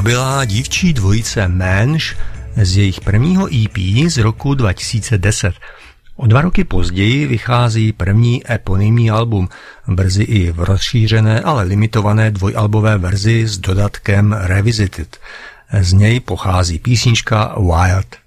To byla dívčí dvojice Menš z jejich prvního EP z roku 2010. O 2 roky později vychází první eponymní album, brzy i v rozšířené, ale limitované dvojalbové verzi s dodatkem Revisited. Z něj pochází písnička Wild.